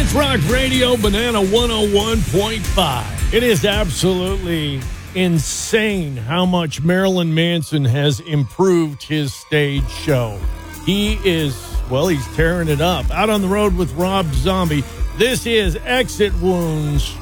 It's Rock Radio, Banana 101.5. It is absolutely insane how much Marilyn Manson has improved his stage show. He's tearing it up. Out on the road with Rob Zombie. This is Exit Wounds.